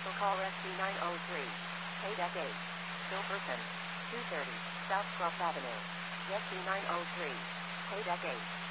Cancel call SC903. KDEC 8. Silverton. 230. South 12th Avenue. SC903. KDEC 8.